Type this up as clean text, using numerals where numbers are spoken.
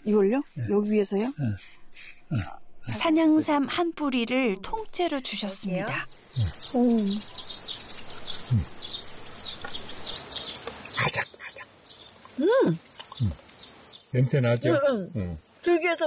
이걸요? 여기 위에서요? 산양삼 한 뿌리를 통째로 주셨습니다. 냄새 나죠? 들기에서